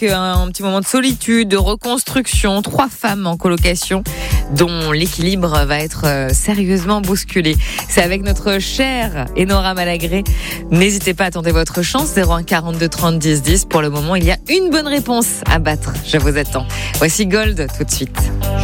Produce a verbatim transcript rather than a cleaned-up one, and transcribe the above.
Un petit moment de solitude, de reconstruction, trois femmes en colocation dont l'équilibre va être sérieusement bousculé. C'est avec notre chère Enora Malagré. N'hésitez pas à tenter votre chance, zéro un quarante-deux trente dix dix. Pour le moment, il y a une bonne réponse à battre. Je vous attends. Voici Gold tout de suite.